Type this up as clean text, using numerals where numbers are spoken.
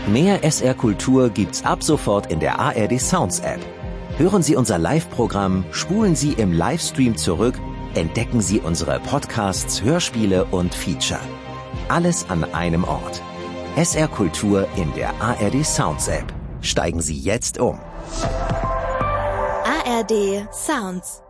Mehr SR Kultur gibt's ab sofort in der ARD Sounds App. Hören Sie unser Live-Programm, spulen Sie im Livestream zurück, entdecken Sie unsere Podcasts, Hörspiele und Feature. Alles an einem Ort. SR Kultur in der ARD Sounds App. Steigen Sie jetzt um. ARD Sounds.